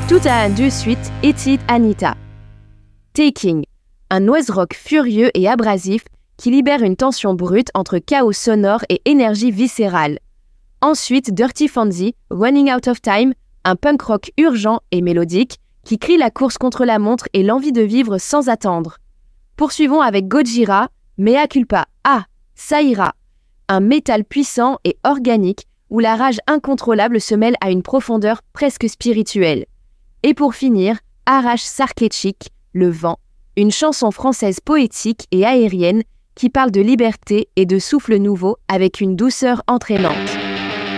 Tout a deux suites, It It Anita. Taking, un noise rock furieux et abrasif qui libère une tension brute entre chaos sonore et énergie viscérale. Ensuite, Dirty Fancy, Running Out of Time, un punk rock urgent et mélodique qui crie la course contre la montre et l'envie de vivre sans attendre. Poursuivons avec Gojira, Mea Culpa, ça ira, un métal puissant et organique où la rage incontrôlable se mêle à une profondeur presque spirituelle. Et pour finir, Arash Sarkechik, Le vent, une chanson française poétique et aérienne qui parle de liberté et de souffle nouveau avec une douceur entraînante.